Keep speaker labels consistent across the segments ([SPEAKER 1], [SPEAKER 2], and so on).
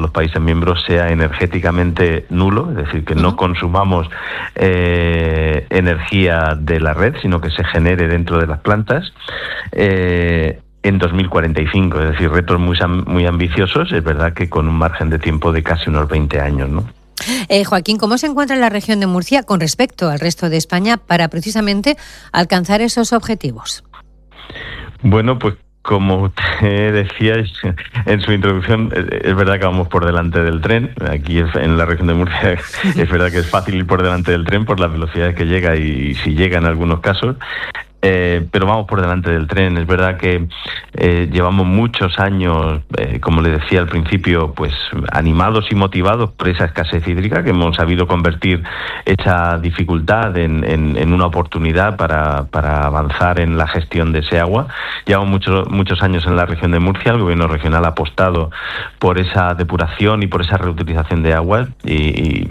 [SPEAKER 1] todos los países miembros sea energéticamente nulo, es decir, que no consumamos energía de la red, sino que se genere dentro de las plantas. En 2045, es decir, retos muy ambiciosos, es verdad que con un margen de tiempo de casi unos 20 años, ¿no?
[SPEAKER 2] Joaquín, ¿cómo se encuentra la región de Murcia con respecto al resto de España para precisamente alcanzar esos objetivos?
[SPEAKER 1] Bueno, pues como usted decía en su introducción, es verdad que vamos por delante del tren. Aquí en la región de Murcia es verdad que es fácil ir por delante del tren por las velocidades que llega y si llega en algunos casos. Pero vamos por delante del tren. Es verdad que llevamos muchos años, como le decía al principio, pues animados y motivados por esa escasez hídrica, que hemos sabido convertir esa dificultad en una oportunidad para avanzar en la gestión de ese agua. Llevamos muchos años en la región de Murcia. El gobierno regional ha apostado por esa depuración y por esa reutilización de aguas y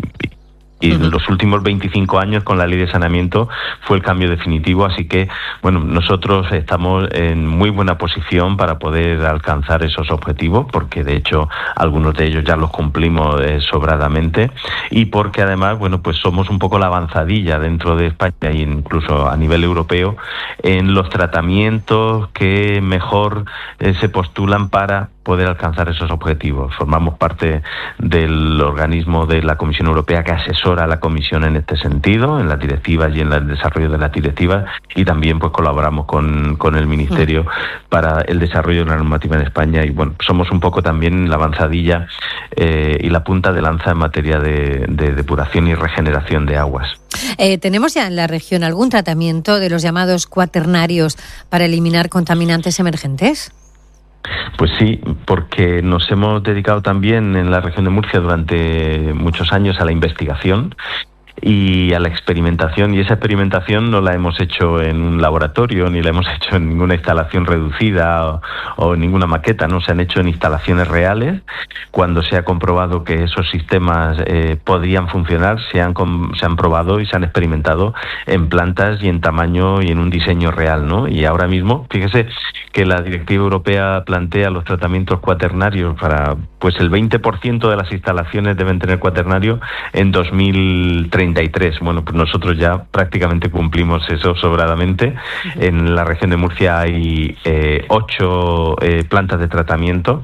[SPEAKER 1] en los últimos 25 años con la ley de saneamiento fue el cambio definitivo, así que bueno, nosotros estamos en muy buena posición para poder alcanzar esos objetivos, porque de hecho algunos de ellos ya los cumplimos sobradamente, y porque además, bueno, pues somos un poco la avanzadilla dentro de España e incluso a nivel europeo en los tratamientos que mejor se postulan para poder alcanzar esos objetivos. Formamos parte del organismo de la Comisión Europea que asesora a la Comisión en este sentido, en las directivas y en el desarrollo de las directivas, y también pues colaboramos con el Ministerio para el desarrollo de la normativa en España, y bueno, somos un poco también la avanzadilla y la punta de lanza en materia de depuración y regeneración de aguas.
[SPEAKER 2] ¿Tenemos ya en la región algún tratamiento de los llamados cuaternarios para eliminar contaminantes emergentes?
[SPEAKER 1] Pues sí, porque nos hemos dedicado también en la región de Murcia durante muchos años a la investigación y a la experimentación, y esa experimentación no la hemos hecho en un laboratorio ni la hemos hecho en ninguna instalación reducida o ninguna maqueta, no, se han hecho en instalaciones reales. Cuando se ha comprobado que esos sistemas podían funcionar, se han probado y se han experimentado en plantas y en tamaño y en un diseño real, ¿no? Y ahora mismo, fíjese que la Directiva Europea plantea los tratamientos cuaternarios para, pues el 20% de las instalaciones deben tener cuaternario en 2033. Bueno, pues nosotros ya prácticamente cumplimos eso sobradamente. En la región de Murcia hay 8 plantas de tratamiento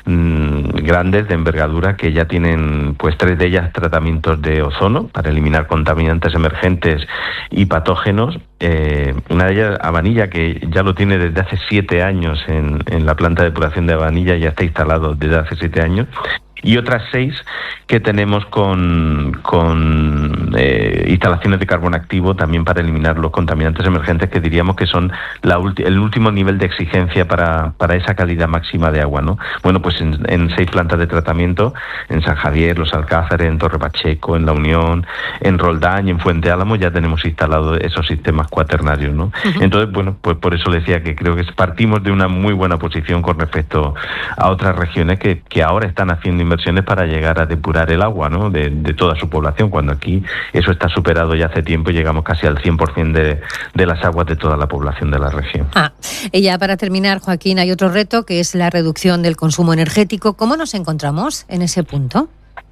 [SPEAKER 1] grandes de envergadura que ya tienen, pues 3 de ellas tratamientos de ozono para eliminar contaminantes emergentes y patógenos. Una de ellas, Abanilla, que ya lo tiene desde hace 7 años en la planta de depuración de Abanilla, ya está instalado desde hace 7 años. Y otras 6 que tenemos con instalaciones de carbón activo también para eliminar los contaminantes emergentes, que diríamos que son el último nivel de exigencia para esa calidad máxima de agua, ¿no? Bueno, pues en 6 plantas de tratamiento, en San Javier, Los Alcázares, en Torre Pacheco, en La Unión, en Roldán y en Fuente Álamo ya tenemos instalados esos sistemas cuaternarios, ¿no? Entonces, bueno, pues por eso decía que creo que partimos de una muy buena posición con respecto a otras regiones que ahora están haciendo inversiones para llegar a depurar el agua, ¿no? de toda su población, cuando aquí eso está superado ya hace tiempo y llegamos casi al 100% de las aguas de toda la población de la región.
[SPEAKER 2] Y ya para terminar, Joaquín, hay otro reto que es la reducción del consumo energético. ¿Cómo nos encontramos en ese punto?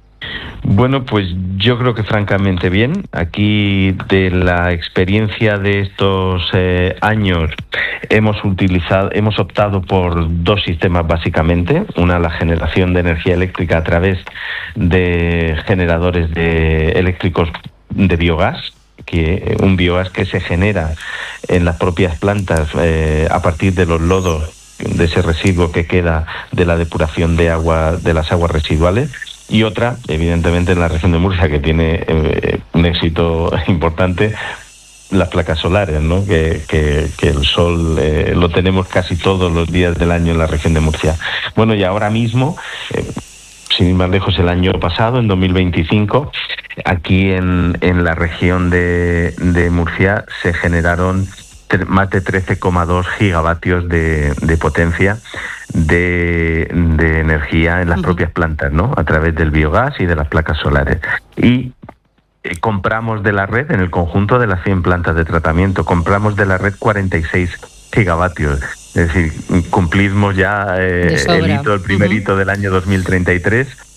[SPEAKER 1] Bueno, pues yo creo que francamente bien. Aquí, de la experiencia de estos años, hemos optado por 2 sistemas básicamente. Una, la generación de energía eléctrica a través de generadores eléctricos de biogás, un biogás que se genera en las propias plantas a partir de los lodos, de ese residuo que queda de la depuración de agua, de las aguas residuales. Y otra, evidentemente, en la región de Murcia, que tiene un éxito importante, las placas solares, ¿no? Que el sol lo tenemos casi todos los días del año en la región de Murcia. Bueno, y ahora mismo, sin ir más lejos, el año pasado, en 2025, aquí en la región de Murcia se generaron más de 13,2 gigavatios de potencia de energía en las propias plantas, ¿no? A través del biogás y de las placas solares. Y compramos de la red, en el conjunto de las 100 plantas de tratamiento, compramos de la red 46 gigavatios. Es decir, cumplimos ya el primer hito del año 2033.